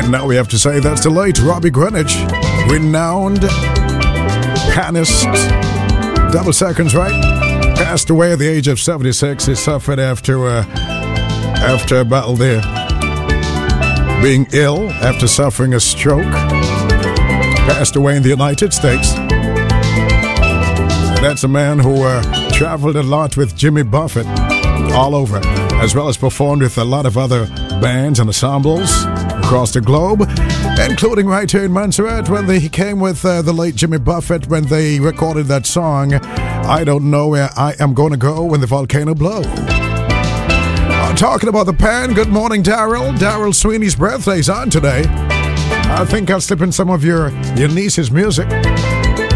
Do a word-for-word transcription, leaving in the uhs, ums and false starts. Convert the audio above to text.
Now we have to say that's the late Robbie Greenidge, renowned pianist. Double seconds, right? Passed away at the age of seventy-six. He suffered after uh, after a battle there, being ill after suffering a stroke. Passed away in the United States. And that's a man who uh, traveled a lot with Jimmy Buffett all over, as well as performed with a lot of other bands and ensembles across the globe, including right here in Montserrat when they, he came with uh, the late Jimmy Buffett when they recorded that song, I Don't Know Where I Am Gonna Go When the Volcano Blows. Uh, talking about the pan, good morning, Daryl. Daryl Sweeney's birthday's on today. I think I'll slip in some of your, your niece's music.